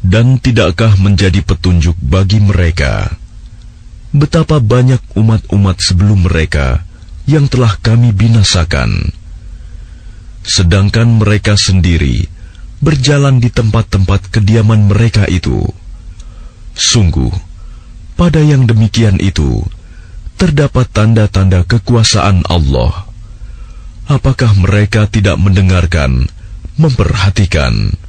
Dan tidakkah menjadi petunjuk bagi mereka betapa banyak umat-umat sebelum mereka yang telah kami binasakan, sedangkan mereka sendiri berjalan di tempat-tempat kediaman mereka itu. Sungguh, pada yang demikian itu terdapat tanda-tanda kekuasaan Allah. Apakah mereka tidak mendengarkan, memperhatikan,